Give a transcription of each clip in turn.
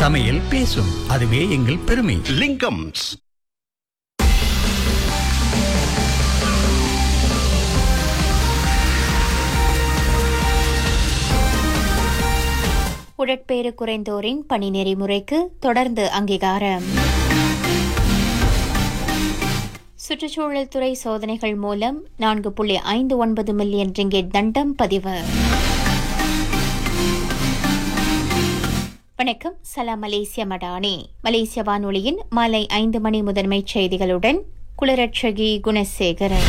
சமையல் பேசும், அதுவே எங்கள் பெருமை. லிங்கம்ஸ். உடற்பேறு குறைந்தோரின் பணி நெறிமுறைக்கு தொடர்ந்து அங்கீகாரம். சுற்றுச்சூழல் துறை சோதனைகள் மூலம் 4.59 மில்லியன் ரிங்கெட் தண்டம் பதிவு. வணக்கம், சலாம் மலேசிய மடானி. மலேசிய வானொலியின் மாலை 5 மணி முதன்மைச் செய்திகளுடன் குளரட்சகி குணசேகரன்.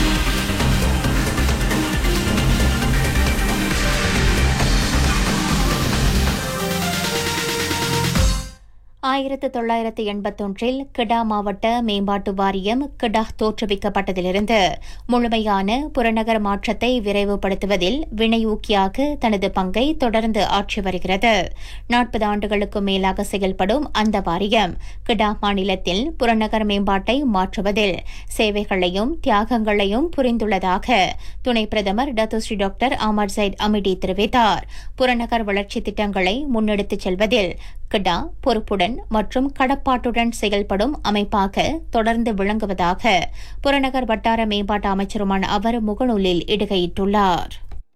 1981 கிடா மாவட்ட மேம்பாட்டு வாரியம் கிடா தோற்றுவிக்கப்பட்டதிலிருந்து முழுமையான புறநகர் மாற்றத்தை விரைவுபடுத்துவதில் வினையூக்கியாக தனது பங்கை தொடர்ந்து ஆற்றி வருகிறது. 40 ஆண்டுகளுக்கும் மேலாக செயல்படும் அந்த வாரியம் கிடா மாநிலத்தில் புறநகர் மேம்பாட்டை மாற்றுவதில் சேவைகளையும் தியாகங்களையும் புரிந்துள்ளதாக துணை பிரதமர் டத்தோஸ்ரீ டாக்டர் அமர் சைட் அமிடி தெரிவித்தார். புறநகர் வளர்ச்சி திட்டங்களை முன்னெடுத்துச் செல்வதில் கிடா பொறுப்புடன் மற்றும் கடப்பாட்டுடன் செயல்படும் அமைப்பாக தொடர்ந்து விளங்குவதாக புறநகர் வட்டார மேம்பாட்டு அமைச்சருமான அவர் முகநூலில் இடுகையிட்டுள்ளார்.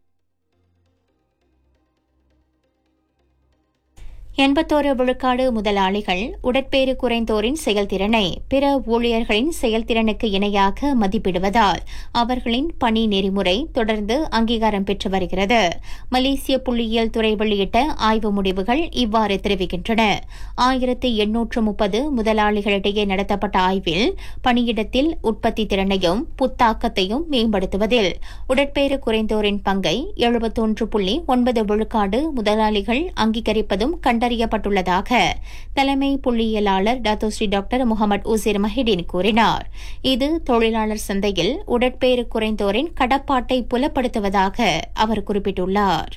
81 விழுக்காடு முதலாளிகள் உடற்பேறு குறைந்தோரின் செயல்திறனை பிற ஊழியர்களின் செயல்திறனுக்கு இணையாக மதிப்பிடுவதால் அவர்களின் பணி நெறிமுறை தொடர்ந்து அங்கீகாரம் பெற்று வருகிறது. மலேசிய புள்ளியியல் துறை வெளியிட்ட ஆய்வு முடிவுகள் இவ்வாறு தெரிவிக்கின்றன. 1830 முதலாளிகளிடையே நடத்தப்பட்ட ஆய்வில் பணியிடத்தில் உற்பத்தி திறனையும் புத்தாக்கத்தையும் மேம்படுத்துவதில் உடற்பேறு குறைந்தோரின் பங்கை 71.9 விழுக்காடு முதலாளிகள் அங்கீகரிப்பதும் கண்டறியப்பட்டுள்ளதாக தலைமை புள்ளியியலாளர் டத்தோஸ்ரீ டாக்டர் முகமது உசேர் மஹிடின் கூறினார். இது தொழிலாளர் சந்தையில் உடற்பேறு குறைந்தோரின் கடப்பாட்டை புலப்படுத்துவதாக அவர் குறிப்பிட்டுள்ளார்.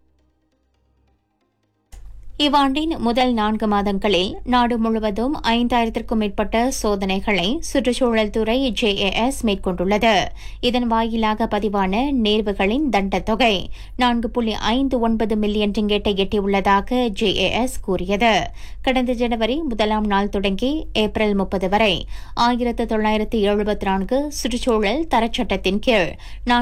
இவ்வாண்டின் முதல் 4 மாதங்களில் நாடு முழுவதும் 5000க்கும் மேற்பட்ட சோதனைகளை சுற்றுச்சூழல் துறை JAS மேற்கொண்டுள்ளது. இதன் வாயிலாக பதிவான நேர்வுகளின் தண்டத் தொகை 4.59 மில்லியன் ரிங்கெட்டை எட்டியுள்ளதாக JAS கூறியது. கடந்த ஜனவரி 1ஆம் நாள் தொடங்கி ஏப்ரல் 30 வரை 1974 சுற்றுச்சூழல் தரச்சட்டத்தின் கீழ்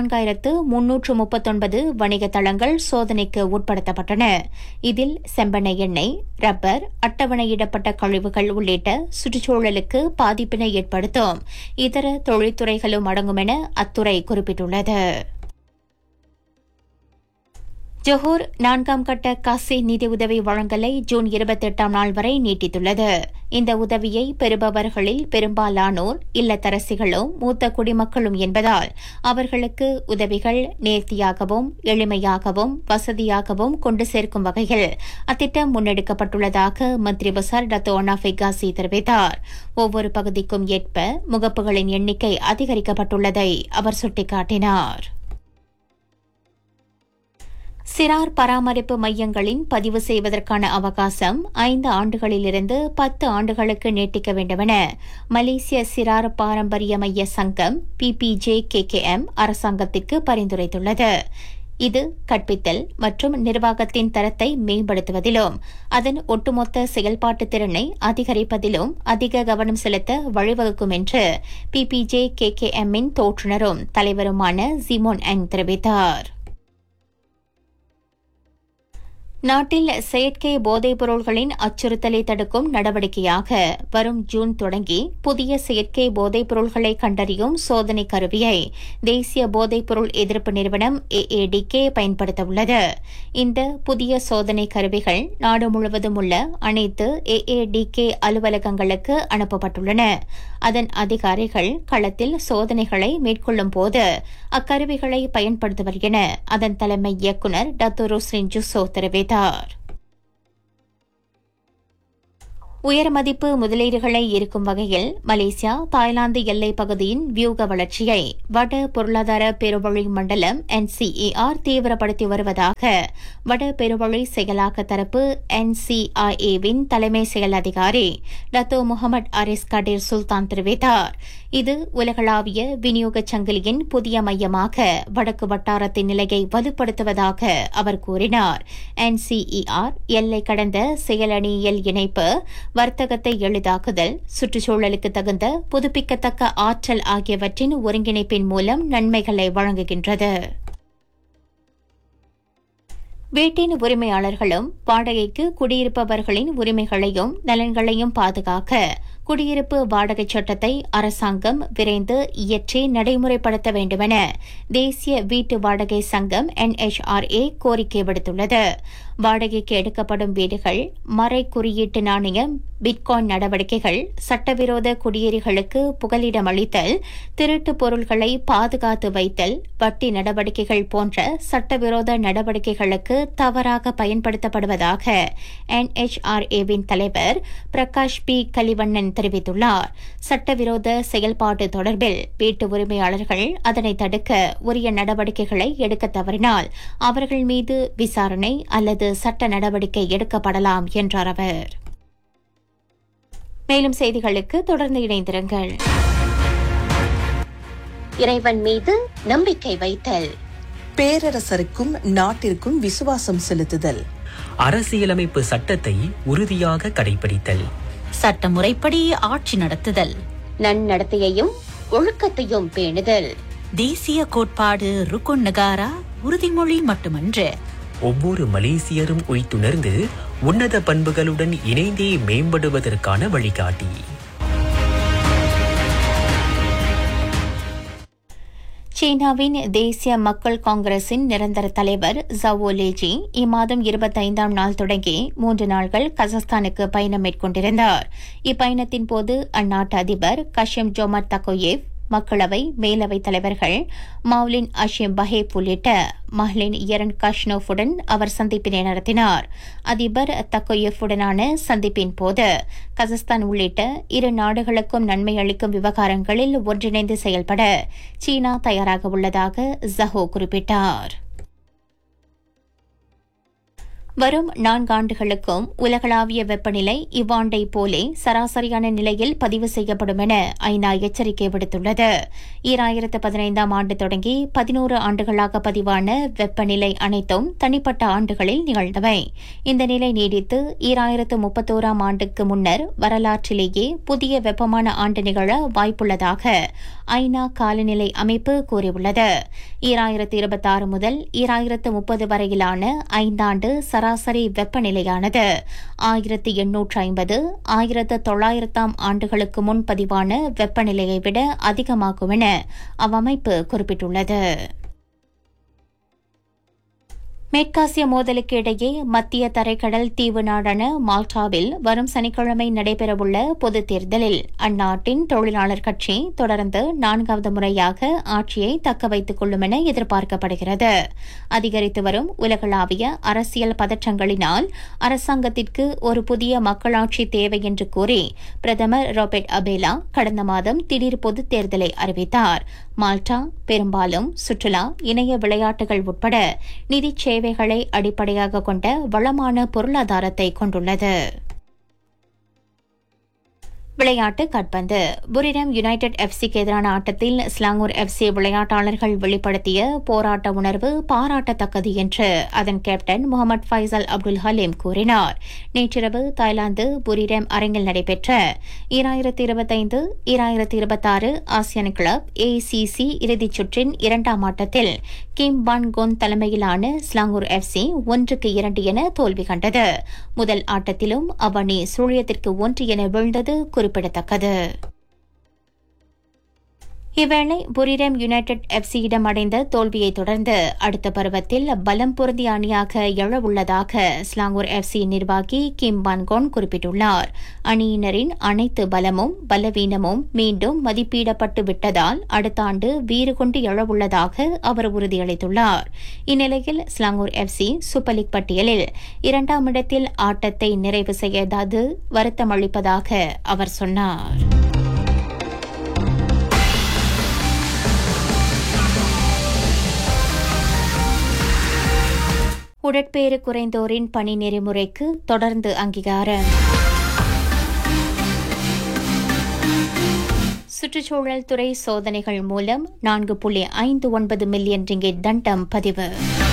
4339 வணிக தளங்கள் சோதனைக்கு உட்படுத்தப்பட்டன. இதில் செம்பனை எண்ணெய், ரப்பர், அட்டவணையிடப்பட்ட கழிவுகள் உள்ளிட்ட சுற்றுச்சூழலுக்கு பாதிப்பினை ஏற்படுத்தும் இதர தொழில்துறைகளும் அடங்கும் என அத்துறை குறிப்பிட்டுள்ளது. ஜொஹூர் 4ஆம் கட்ட காசி நிதி உதவி வழங்கலை ஜூன் 28ஆம் நாள் வரை நீட்டித்துள்ளது. இந்த உதவியை பெறுபவர்களில் பெரும்பாலானோர் இல்லத்தரசிகளும் மூத்த குடிமக்களும் என்பதால் அவர்களுக்கு உதவிகள் நேர்த்தியாகவும் எளிமையாகவும் வசதியாகவும் கொண்டு சேர்க்கும் வகையில் அத்திட்டம் முன்னெடுக்கப்பட்டுள்ளதாக மந்திரி பசார் டத்தோ அனாஃபிக் காசி தெரிவித்தார். ஒவ்வொரு பகுதிக்கும் ஏற்ப முகப்புகளின் எண்ணிக்கை அதிகரிக்கப்பட்டுள்ளதை அவர் சுட்டிக்காட்டினார். சிறார் பராமரிப்பு மையங்களின் பதிவு செய்வதற்கான அவகாசம் 5 ஆண்டுகளிலிருந்து 10 ஆண்டுகளுக்கு நீட்டிக்க வேண்டுமென மலேசிய சிறார் பாரம்பரிய மைய சங்கம் PPJKKM அரசாங்கத்திற்கு பரிந்துரைத்துள்ளது. இது கற்பித்தல் மற்றும் நிர்வாகத்தின் தரத்தை மேம்படுத்துவதிலும் அதன் ஒட்டுமொத்த செயல்பாட்டு திறனை அதிகரிப்பதிலும் அதிக கவனம் செலுத்த வழிவகுக்கும் என்று PPJKKM-இன் தோற்றுநரும் தலைவருமான ஜிமோன் அங் தெரிவித்தார். நாட்டில் செயற்கை போதைப் பொருள்களின் அச்சுறுத்தலை தடுக்கும் நடவடிக்கையாக வரும் ஜூன் தொடங்கி புதிய செயற்கை போதைப் பொருள்களை கண்டறியும் சோதனை கருவியை தேசிய போதைப் பொருள் எதிர்ப்பு நிறுவனம் AADK பயன்படுத்தவுள்ளது. இந்த புதிய சோதனை கருவிகள் நாடு முழுவதும் உள்ள அனைத்து AADK அலுவலகங்களுக்கு அனுப்பப்பட்டுள்ளன. அதன் அதிகாரிகள் களத்தில் சோதனைகளை மேற்கொள்ளும் போது அக்கருவிகளை பயன்படுத்துவர் என அதன் தலைமை இயக்குநர் டத்தோ ரோஸ்ரின் ஜுசோ தெரிவித்தார். உயர் மதிப்பு முதலீடுகளை ஈர்க்கும் வகையில் மலேசியா தாய்லாந்து எல்லைப் பகுதியின் வியூக வளர்ச்சியை வட பொருளாதார பெருவழி மண்டலம் NCER தீவிரப்படுத்தி வருவதாக வட பெருவழி செயலாக்க தரப்பு NCIA-வின் தலைமை செயல் அதிகாரி டத்தோ முகமது அரிஸ் கடீர் சுல்தான் தெரிவித்தார். இது உலகளாவிய விநியோகச் சங்கிலியின் புதிய மையமாக வடக்கு வட்டாரத்தின் நிலையை வலுப்படுத்துவதாக அவர் கூறினார். NCER எல்லை கடந்த செயலணியியல் இணைப்பு, வர்த்தகத்தை எளிதாக்குதல், சுற்றுச்சூழலுக்கு தகுந்த புதுப்பிக்கத்தக்க ஆற்றல் ஆகியவற்றின் ஒருங்கிணைப்பின் மூலம் நன்மைகளை வழங்குகின்றது. வீட்டின் உரிமையாளர்களும் வாடகைக்கு குடியிருப்பவர்களின் உரிமைகளையும் நலன்களையும் பாதுகாக்க குடியிருப்பு வாடகைச் சட்டத்தை அரசாங்கம் விரைந்து இயற்றி நடைமுறைப்படுத்த வேண்டுமென தேசிய வீட்டு வாடகை சங்கம் NHRA கோரிக்கை விடுத்துள்ளது. வாடகைக்கு எடுக்கப்படும் வீடுகள், மறை குறியீட்டு நாணயம், பிட்காயின் நடவடிக்கைகள், சட்டவிரோத குடியேறிகளுக்கு புகலிடம் அளித்தல், திருட்டு பொருள்களை பாதுகாத்து வைத்தல், வட்டி நடவடிக்கைகள் போன்ற சட்டவிரோத நடவடிக்கைகளுக்கு தவறாக பயன்படுத்தப்படுவதாக NHRA-வின் தலைவர் பிரகாஷ் பி கலிவண்ணன் தெரிவித்துள்ளார். சட்டவிரோத செயல்பாடு தொடர்பில் வீட்டு உரிமையாளர்கள் அதனை தடுக்க உரிய நடவடிக்கைகளை எடுக்க தவறினால் அவர்கள் மீது விசாரணை அல்லது சட்ட நடவடிக்கை எடுக்கப்படலாம் என்றார் அவர். மேலும் செய்திகளுக்கு தொடர்ந்து இணைந்திருங்கள். இறைவன் மீது நம்பிக்கை வைத்தல், பேரரசருக்கும் நாட்டிற்கும் விசுவாசம் செலுத்துதல், அரசியலமைப்பு சட்டத்தை உறுதியாக கடைபிடித்தல், சட்டமுறைப்படி ஆட்சி நடத்துதல், நன்னடத்தையையும் ஒழுக்கத்தையும் பேணுதல், தேசிய கோட்பாடு ருக்குன் நகாரா உறுதிமொழி மட்டுமன்று, ஒவ்வொரு மலேசியரும் உய்த்துணர்ந்து உன்னத பண்புகளுடன் இணைந்தே மேம்படுவதற்கான வழிகாட்டி. சீனாவின் தேசிய மக்கள் காங்கிரசின் நிரந்தர தலைவர் ஜவோ லேஜி இம்மாதம் 25ஆம் நாள் தொடங்கி 3 நாள்கள் கசஸ்தானுக்கு பயணம் மேற்கொண்டிருந்தார். இப்பயணத்தின் போது அந்நாட்டு அதிபர் கஷிம் ஜோமர் தக்கோயேவ், மக்களவை மேலவைத் தலைவர்கள் மௌலின் அஷிம் பஹேப் உள்ளிட்ட மஹ்லின் எரன் கஷ்னோஃபுடன் அவர் சந்திப்பினை நடத்தினார். அதிபர் தக்கோயேஃபுடனான சந்திப்பின் போது கசஸ்தான் உள்ளிட்ட இரு நாடுகளுக்கும் நன்மை அளிக்கும் விவகாரங்களில் ஒன்றிணைந்து செயல்பட சீனா தயாராக உள்ளதாக ஜஹோ குறிப்பிட்டார். வரும் 4 ஆண்டுகளுக்கும் உலகளாவிய வெப்பநிலை இவ்வாண்டை போலே சராசரியான நிலையில் பதிவு செய்யப்படும் என ஐநா எச்சரிக்கை விடுத்துள்ளது. 2015ஆம் ஆண்டு தொடங்கி 11 ஆண்டுகளாக பதிவான வெப்பநிலை அனைத்தும் தனிப்பட்ட ஆண்டுகளில் நிகழ்ந்தவை. இந்த நிலை நீடித்து 2031ஆம் ஆண்டுக்கு முன்னர் வரலாற்றிலேயே புதிய வெப்பமான ஆண்டு நிகழ வாய்ப்புள்ளதாக ஐநா காலநிலை அமைப்பு கூறியுள்ளது. 2026 முதல் 2030 வரையிலான 5 ஆண்டு சராசரி வெப்பநிலையானது 1850, 1900ஆம் ஆண்டுகளுக்கு முன் பதிவான வெப்பநிலையை விட அதிகமாகும் என அவ்வமைப்பு குறிப்பிட்டுள்ளது. மேற்காசிய மோதலுக்கு இடையே மத்திய தரைக்கடல் தீவு நாடான மால்டாவில் வரும் சனிக்கிழமை நடைபெறவுள்ள பொதுத் தேர்தலில் அந்நாட்டின் தொழிலாளர் கட்சி தொடர்ந்து 4வது முறையாக ஆட்சியை தக்க வைத்துக் கொள்ளும் என எதிர்பார்க்கப்படுகிறது. அதிகரித்து வரும் உலகளாவிய அரசியல் பதற்றங்களினால் அரசாங்கத்திற்கு ஒரு புதிய மக்களாட்சி தேவை என்று கூறி பிரதமர் ராபர்ட் அபேலா கடந்த மாதம் திடீர் பொதுத் தேர்தலை அறிவித்தார். மால்டா பெரும்பாலும் சுற்றுலா, இணைய விளையாட்டுகள் உட்பட நிதிச் சேவைகளை அடிப்படையாக கொண்ட வளமான பொருளாதாரத்தை கொண்டுள்ளது. விளையாட்டு கால்பந்து. புரிடம் யுனைடெட் எஃப்சிக்கு எதிரான ஆட்டத்தில் ஸ்லாங்கூர் எஃப்சி விளையாட்டாளர்கள் வெளிப்படுத்திய போராட்ட உணர்வு பாராட்டத்தக்கது என்று அதன் கேப்டன் முகமது ஃபைசல் அப்துல் ஹலீம் கூறினார். நேற்றிரவு தாய்லாந்து புரிடம் அரங்கில் நடைபெற்ற 2025-2026 ஆசியன் கிளப் ACC இறுதிச் சுற்றின் 2ஆம் ஆட்டத்தில் கிம் பான் கோன் தலைமையிலான ஸ்லாங்கூர் எஃப்சி 1-2 என தோல்வி கண்டது. முதல் ஆட்டத்திலும் அவ்வணி 0-1 என வீழ்ந்தது குறிப்பிடத்தக்கது. இவ்வேளை புரிரம் யுனைடெட் எஃப்சியிடம் அடைந்த தோல்வியை தொடர்ந்து அடுத்த பருவத்தில் பலம் பொருந்திய அணியாக எழவுள்ளதாக ஸ்லாங்கூர் எஃப்சி நிர்வாகி கிம் பான்கோன் குறிப்பிட்டுள்ளார். அணியினரின் அனைத்து பலமும் பலவீனமும் மீண்டும் மதிப்பீடப்பட்டு விட்டதால் அடுத்த ஆண்டு வீறு கொண்டு எழவுள்ளதாக அவர் உறுதியளித்துள்ளார். இந்நிலையில் ஸ்லாங்கூர் எஃப்சி சூப்பர் லீக் பட்டியலில் 2ஆம் இடத்தில் ஆட்டத்தை நிறைவு செய்தது வருத்தமளிப்பதாக அவர் சொன்னார். உடற்பேறு குறைந்தோரின் பணி நெறிமுறைக்கு தொடர்ந்து அங்கீகாரம். சுற்றுச்சூழல் துறை சோதனைகள் மூலம் 4.59 மில்லியன் ரிங்கிட் தண்டம் பதிவு.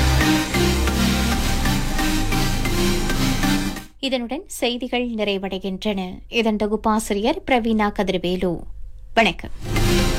இதனுடன் செய்திகள் நிறைவடைகின்றன. இதன் தொகுப்பாசிரியர் பிரவீனா கதிர்வேலு. வணக்கம்.